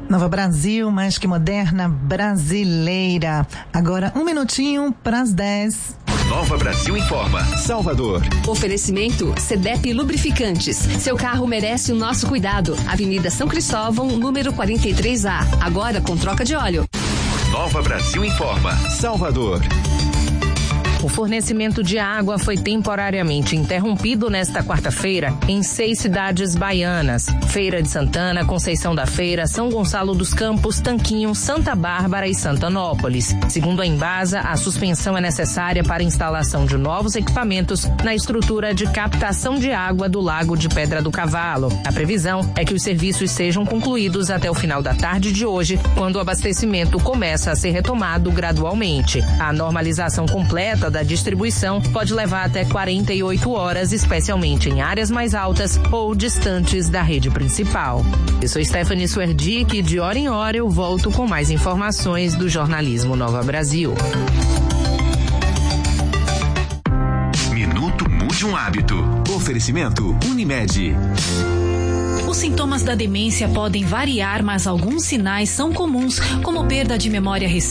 Nova Brasil, mais que moderna, brasileira. Agora 1 minutinho para as 10. Nova Brasil informa. Salvador. Oferecimento CDEP Lubrificantes. Seu carro merece o nosso cuidado. Avenida São Cristóvão, número 43A. Agora com troca de óleo. Nova Brasil informa. Salvador. O fornecimento de água foi temporariamente interrompido nesta quarta-feira em 6 cidades baianas: Feira de Santana, Conceição da Feira, São Gonçalo dos Campos, Tanquinho, Santa Bárbara e Santanópolis. Segundo a Embasa, a suspensão é necessária para a instalação de novos equipamentos na estrutura de captação de água do Lago de Pedra do Cavalo. A previsão é que os serviços sejam concluídos até o final da tarde de hoje, quando o abastecimento começa a ser retomado gradualmente. A normalização completa da distribuição pode levar até 48 horas, especialmente em áreas mais altas ou distantes da rede principal. Eu sou Stephanie Suerdick e de hora em hora eu volto com mais informações do jornalismo Nova Brasil. Minuto Mude um Hábito. Oferecimento Unimed. Os sintomas da demência podem variar, mas alguns sinais são comuns, como perda de memória recente,